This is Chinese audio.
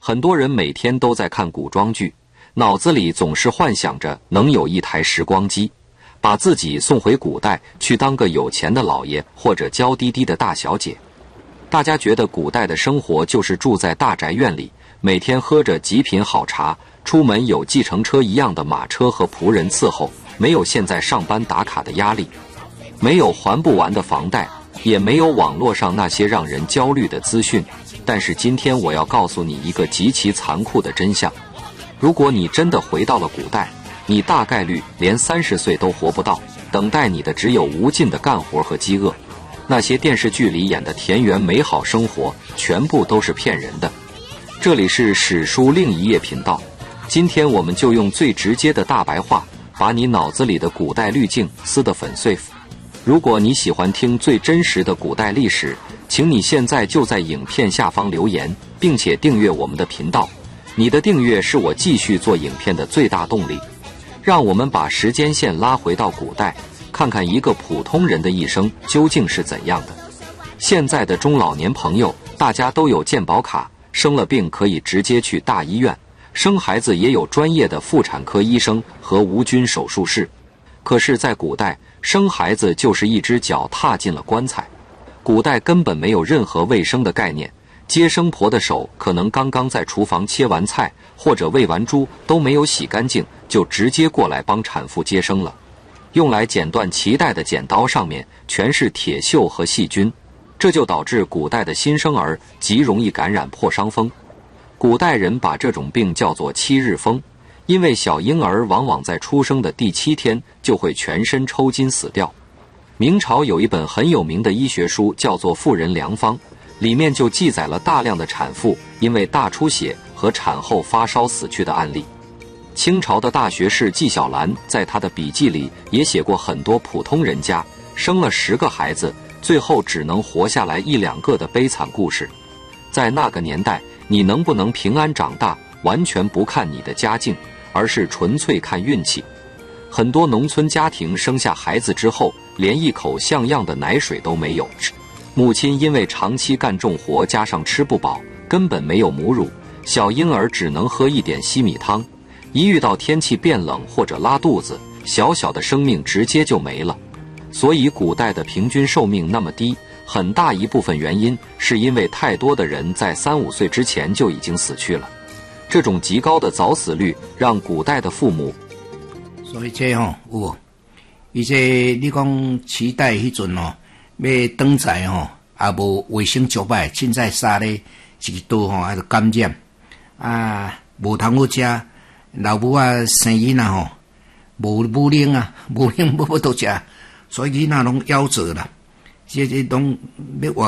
很多人每天都在看古装剧，脑子里总是幻想着能有一台时光机，把自己送回古代去当个有钱的老爷或者娇滴滴的大小姐。大家觉得古代的生活就是住在大宅院里，每天喝着极品好茶，出门有计程车一样的马车和仆人伺候，没有现在上班打卡的压力，没有还不完的房贷，也没有网络上那些让人焦虑的资讯。但是今天我要告诉你一个极其残酷的真相，如果你真的回到了古代，你大概率连30岁都活不到，等待你的只有无尽的干活和饥饿。那些电视剧里演的田园美好生活，全部都是骗人的。这里是史书另一页频道，今天我们就用最直接的大白话，把你脑子里的古代滤镜撕得粉碎。如果你喜欢听最真实的古代历史，请你现在就在影片下方留言，并且订阅我们的频道。你的订阅是我继续做影片的最大动力。让我们把时间线拉回到古代，看看一个普通人的一生究竟是怎样的。现在的中老年朋友，大家都有健保卡，生了病可以直接去大医院，生孩子也有专业的妇产科医生和无菌手术室。可是在古代，生孩子就是一只脚踏进了棺材。古代根本没有任何卫生的概念，接生婆的手可能刚刚在厨房切完菜或者喂完猪都没有洗干净，就直接过来帮产妇接生了。用来剪断脐带的剪刀上面全是铁锈和细菌，这就导致古代的新生儿极容易感染破伤风。古代人把这种病叫做7日风，因为小婴儿往往在出生的第7天就会全身抽筋死掉。明朝有一本很有名的医学书叫做《妇人良方》，里面就记载了大量的产妇因为大出血和产后发烧死去的案例。清朝的大学士纪晓岚在他的笔记里也写过很多普通人家生了10个孩子，最后只能活下来1、2个的悲惨故事。在那个年代，你能不能平安长大，完全不看你的家境，而是纯粹看运气。很多农村家庭生下孩子之后，连一口像样的奶水都没有，母亲因为长期干重活加上吃不饱，根本没有母乳，小婴儿只能喝一点稀米汤。一遇到天气变冷或者拉肚子，小小的生命直接就没了。所以古代的平均寿命那么低，很大一部分原因是因为太多的人在3、5岁之前就已经死去了。这种极高的早死率让古代的父母， 所以这有伊这你讲脐带迄阵要登载也无卫生足歹，凊彩杀咧一刀还就感染啊，无通好食。老母生囡仔无奶啊，无奶要倒食，所以囡仔拢夭折啦。这拢要活